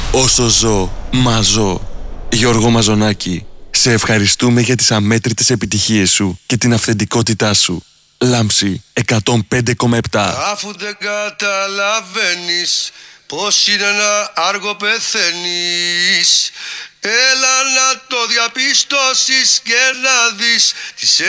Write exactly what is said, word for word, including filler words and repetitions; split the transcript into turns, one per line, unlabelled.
Όσο ζω, μαζώ. Γιώργο Μαζονάκη, σε ευχαριστούμε για τις αμέτρητες επιτυχίες σου και την αυθεντικότητά σου. Λάμψη εκατόν πέντε κόμμα επτά.
Αφού δεν καταλαβαίνεις πως είναι ένα άργο πεθαίνεις, έλα να το διαπιστώσεις και να δεις τις